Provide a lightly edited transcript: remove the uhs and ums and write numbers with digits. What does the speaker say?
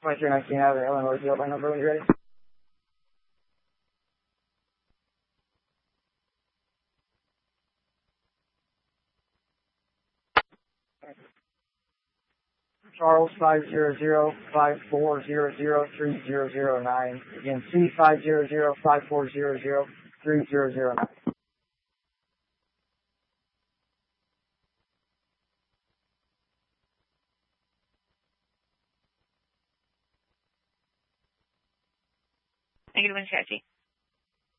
2319 out of the Illinois field. My number when you're ready. Charles 500-5400-3009. Again, C500-5400-3009. Negative 1 chassis.